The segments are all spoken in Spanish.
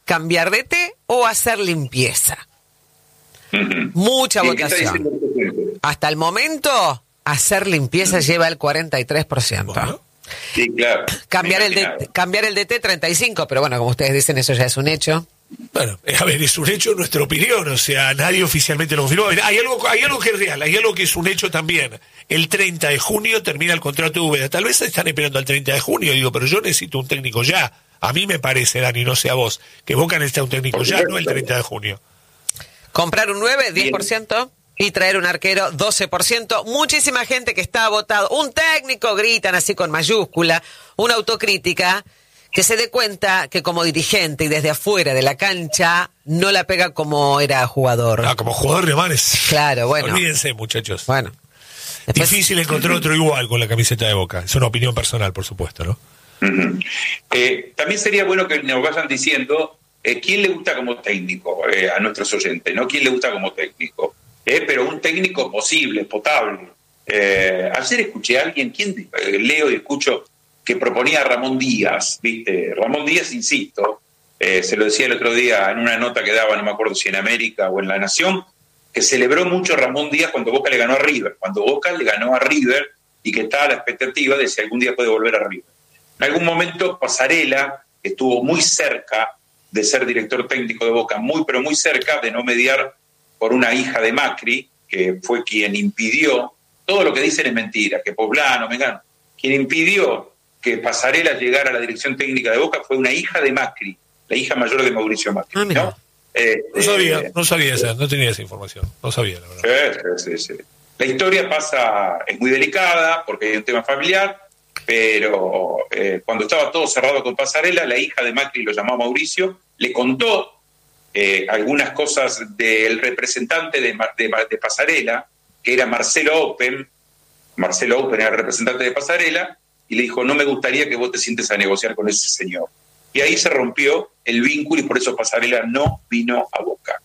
cambiar de té o hacer limpieza. Mucha votación. Hasta el momento, hacer limpieza lleva el 43%. Bueno. Sí, claro. Cambiar el de té 35%, pero bueno, como ustedes dicen, eso ya es un hecho. Bueno, a ver, es un hecho nuestra opinión, o sea, nadie oficialmente lo confirmó. A ver, hay algo que es real, hay algo que es un hecho también. El 30 de junio termina el contrato de Úbeda. Tal vez están esperando al 30 de junio, digo, pero yo necesito un técnico ya. A mí me parece, Dani, no sé a vos, que Boca necesita un técnico ya, no el 30 de junio. Comprar un 9, 10%, y traer un arquero, 12%. Muchísima gente que está votado. Un técnico, gritan así con mayúscula, una autocrítica, que se dé cuenta que como dirigente y desde afuera de la cancha no la pega como era jugador. Como jugador de manes. Claro, bueno. Olvídense, muchachos. Bueno. Después... Difícil encontrar otro igual con la camiseta de Boca. Es una opinión personal, por supuesto, ¿no? También sería bueno que nos vayan diciendo quién le gusta como técnico a nuestros oyentes, ¿no? ¿Quién le gusta como técnico? Pero un técnico posible, potable. Ayer escuché a alguien, leo y escucho, que proponía a Ramón Díaz, ¿viste? Ramón Díaz, insisto, se lo decía el otro día en una nota que daba, no me acuerdo si en América o en La Nación, que celebró mucho Ramón Díaz cuando Boca le ganó a River. Cuando Boca le ganó a River y que estaba a la expectativa de si algún día puede volver a River. En algún momento Pasarela estuvo muy cerca de ser director técnico de Boca, pero muy cerca de no mediar por una hija de Macri, que fue quien impidió, todo lo que dicen es mentira, que Poblano, Mengano, quien impidió que Pasarela llegara a la dirección técnica de Boca fue una hija de Macri, la hija mayor de Mauricio Macri, ¿no? No sabía esa, no tenía esa información, no sabía, la verdad. Sí. La historia es muy delicada porque hay un tema familiar, pero cuando estaba todo cerrado con Pasarela, la hija de Macri lo llamó a Mauricio, le contó algunas cosas del representante de Pasarela, que era Marcelo Open era el representante de Pasarela, y le dijo, no me gustaría que vos te sientes a negociar con ese señor. Y ahí se rompió el vínculo y por eso Pasarela no vino a Boca.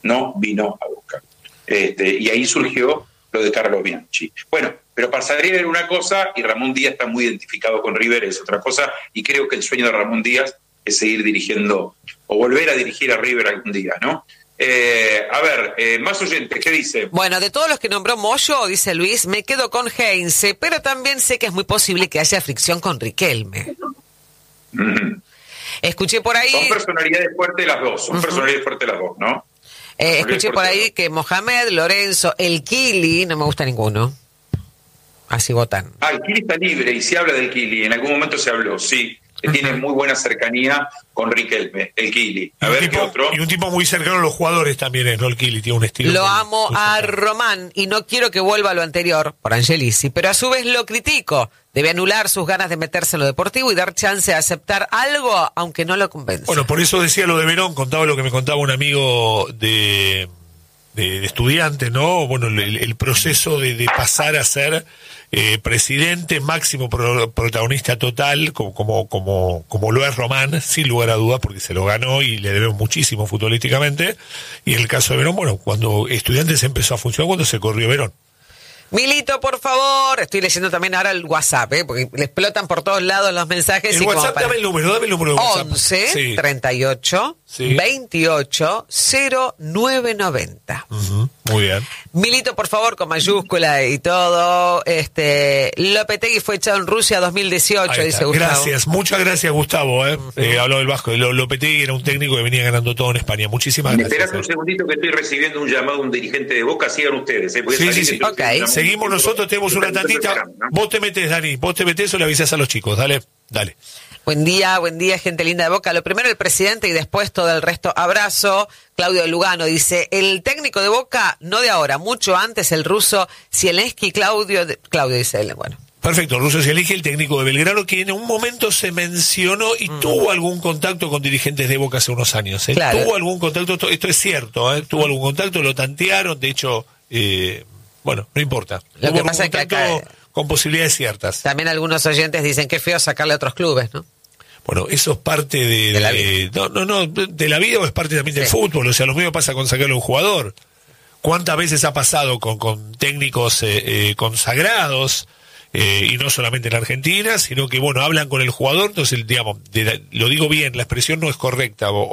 Y ahí surgió lo de Carlos Bianchi. Bueno, pero Pasarela era una cosa y Ramón Díaz está muy identificado con River, es otra cosa, y creo que el sueño de Ramón Díaz es seguir dirigiendo o volver a dirigir a River algún día, ¿no? Más oyentes, ¿qué dice? Bueno, de todos los que nombró Moyo, dice Luis, me quedo con Heinze, pero también sé que es muy posible que haya fricción con Riquelme. Escuché por ahí... Son personalidades fuertes las dos, ¿no? Escuché por ahí que Mohamed, Lorenzo, el Kili, no me gusta ninguno. Así votan. El Kili está libre y se habla del Kili, en algún momento se habló, sí. Que tiene muy buena cercanía con Riquelme, el Kili. ¿Qué otro? Y un tipo muy cercano a los jugadores también es, ¿no? El Kili tiene un estilo. Lo amo a Román y no quiero que vuelva a lo anterior, por Angelici, pero a su vez lo critico. Debe anular sus ganas de meterse en lo deportivo y dar chance a aceptar algo, aunque no lo convenza. Bueno, por eso decía lo de Verón, contaba lo que me contaba un amigo de estudiante, ¿no? Bueno, el proceso de pasar a ser presidente, máximo protagonista total, como lo es Román, sin lugar a dudas, porque se lo ganó y le debemos muchísimo futbolísticamente. Y en el caso de Verón, bueno, cuando Estudiantes empezó a funcionar, cuando se corrió Verón. Milito, por favor. Estoy leyendo también ahora el WhatsApp, porque le explotan por todos lados los mensajes. El WhatsApp, dame el número de WhatsApp. 11 sí. 38 sí. 28 0990. Muy bien. Milito, por favor, con mayúscula y todo. Lopetegui fue echado en Rusia 2018, dice Gustavo. Gracias, muchas gracias, Gustavo. Habló del Vasco. Lopetegui era un técnico que venía ganando todo en España. Muchísimas gracias. Esperad un segundito que estoy recibiendo un llamado de un dirigente de Boca. Sigan ustedes. Sí. Okay. Seguimos nosotros, tenemos una tantita. Vos te metés, Dani. Vos te metés o le avisás a los chicos. Dale. Buen día, gente linda de Boca. Lo primero el presidente y después todo el resto. Abrazo. Claudio de Lugano dice, el técnico de Boca, no de ahora, mucho antes, el ruso Zielinski, Claudio dice él, bueno. Perfecto, el ruso Zielinski, el técnico de Belgrano, que en un momento se mencionó y tuvo algún contacto con dirigentes de Boca hace unos años. Claro. Tuvo algún contacto, esto es cierto, tuvo algún contacto, lo tantearon, de hecho, bueno, no importa. Lo que pasa es que acá, con posibilidades ciertas. También algunos oyentes dicen que es feo sacarle a otros clubes, ¿no? Bueno, eso es parte de la vida. No, de la vida o es parte también del fútbol. O sea, lo mismo pasa con sacarle a un jugador. ¿Cuántas veces ha pasado con técnicos consagrados, y no solamente en Argentina, sino que, bueno, hablan con el jugador, entonces, digamos, lo digo bien, la expresión no es correcta,